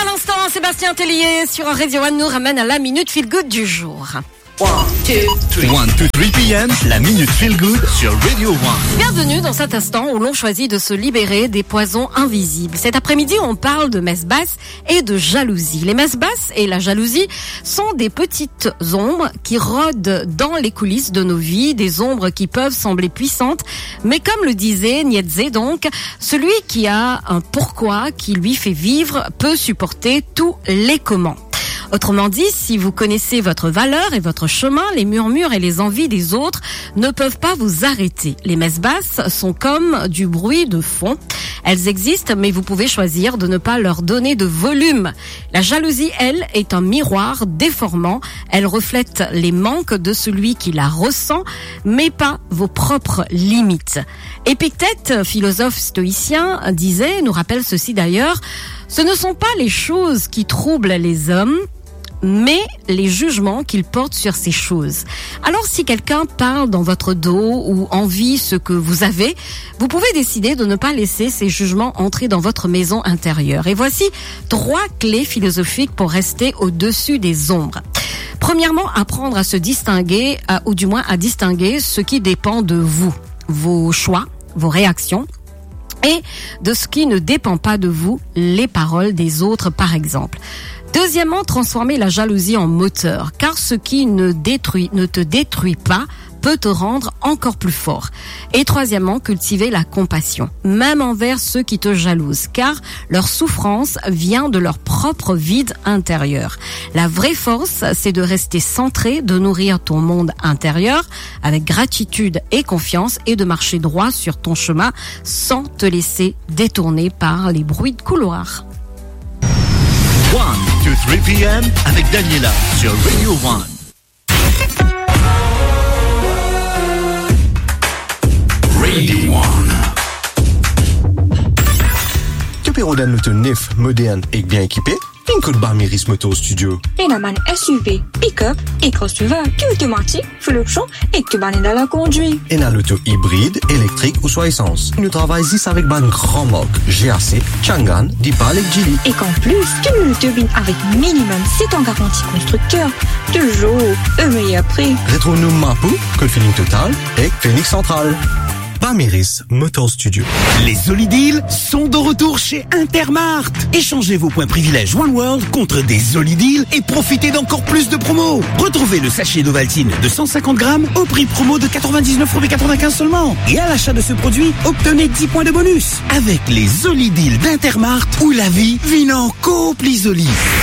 l'instant, Sébastien Tellier sur Radio One nous ramène à la Minute Feel Good du jour. 1, 2, 3 p.m. la Minute Feel Good sur Radio One. Bienvenue dans cet instant où l'on choisit de se libérer des poisons invisibles. Cet après-midi, on parle de messe basse et de jalousie. Les messes basses et la jalousie sont des petites ombres qui rôdent dans les coulisses de nos vies, des ombres qui peuvent sembler puissantes, mais comme le disait Nietzsche donc, celui qui a un pourquoi qui lui fait vivre peut supporter tous les comment. Autrement dit, si vous connaissez votre valeur et votre chemin, les murmures et les envies des autres ne peuvent pas vous arrêter. Les messes basses sont comme du bruit de fond. Elles existent, mais vous pouvez choisir de ne pas leur donner de volume. La jalousie, elle, est un miroir déformant. Elle reflète les manques de celui qui la ressent, mais pas vos propres limites. Épictète, philosophe stoïcien, nous rappelle ceci d'ailleurs, ce ne sont pas les choses qui troublent les hommes, mais les jugements qu'ils portent sur ces choses. Alors si quelqu'un parle dans votre dos ou envie ce que vous avez, vous pouvez décider de ne pas laisser ces jugements entrer dans votre maison intérieure. Et voici 3 clés philosophiques pour rester au-dessus des ombres. Premièrement, apprendre à se distinguer, ou du moins à distinguer ce qui dépend de vous, vos choix, vos réactions, et de ce qui ne dépend pas de vous, les paroles des autres par exemple. Deuxièmement, transformer la jalousie en moteur, car ce qui ne te détruit pas peut te rendre encore plus fort. Et troisièmement, cultiver la compassion, même envers ceux qui te jalousent, car leur souffrance vient de leur propre vide intérieur. La vraie force, c'est de rester centré, de nourrir ton monde intérieur avec gratitude et confiance et de marcher droit sur ton chemin sans te laisser détourner par les bruits de couloir. 1, 2, 3 p.m. avec Daniela sur Radio One. Radio One. Capéro d'un auto neuf, moderne et bien équipé, une code Barméris Motor Studio. Enaman SUV, pick-up et crossover qui automatique, full option et que ban dans la conduite. Et un auto hybride, électrique ou soit essence. Nous travaillons ici avec ban grand marque GAC, Changan, Dipal et Geely. Et qu'en plus, tu nous turbines avec minimum 7 ans garantie constructeur. Toujours un meilleur prix. Retrouve-nous Mapou, Code Feeling Total et Phoenix Central. Barméris Motor Studio. Les Holideals sont de retour chez Intermart. Échangez vos points privilèges One World contre des Holideals et profitez d'encore plus de promos. Retrouvez le sachet d'Ovaltine de 150 grammes au prix promo de 99,95€ seulement. Et à l'achat de ce produit, obtenez 10 points de bonus. Avec les Holideals d'Intermart où la vie vit encore plus jolie.